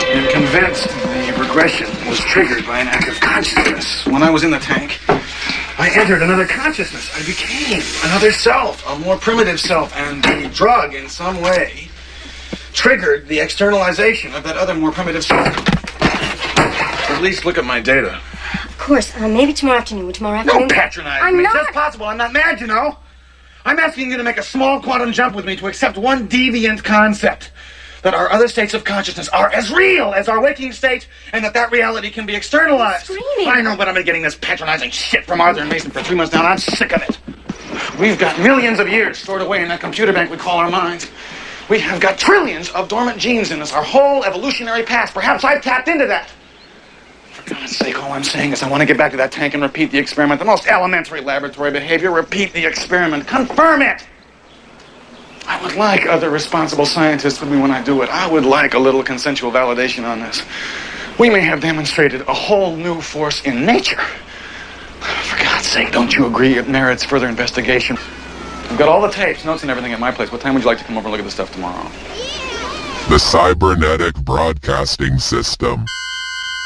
am convinced the regression was triggered by an act of consciousness. When I was in the tank, I entered another consciousness. I became another self, a more primitive self, and the drug, in some way, triggered the externalization of that other more primitive self. At least look at my data. Of course. Maybe tomorrow afternoon. Don't patronize me. I'm not. It's just possible. I'm not mad, you know. I'm asking you to make a small quantum jump with me to accept one deviant concept. That our other states of consciousness are as real as our waking state, and that reality can be externalized. Screaming. I know, but I've been getting this patronizing shit from Arthur and Mason for 3 months now, and I'm sick of it. We've got millions of years stored away in that computer bank we call our minds. We have got trillions of dormant genes in us, our whole evolutionary past. Perhaps I've tapped into that. For God's sake, all I'm saying is I want to get back to that tank and repeat the experiment. The most elementary laboratory behavior. Repeat the experiment. Confirm it. I would like other responsible scientists with me when I do it. I would like a little consensual validation on this. We may have demonstrated a whole new force in nature. For God's sake, don't you agree it merits further investigation? I've got all the tapes, notes, and everything at my place. What time would you like to come over and look at the stuff tomorrow? The Cybernetic Broadcasting System.